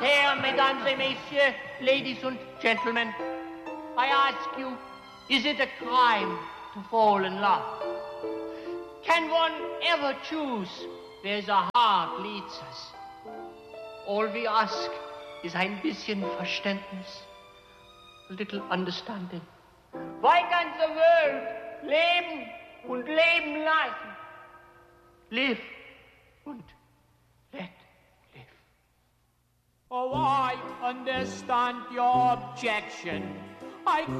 Voltaire, mesdames et messieurs, ladies and gentlemen, I ask you, is it a crime to fall in love? Can one ever choose where the heart leads us? All we ask is ein bisschen Verständnis, a little understanding. Why can't the world leben und leben lassen? Live und let live. Oh, I understand your objection. I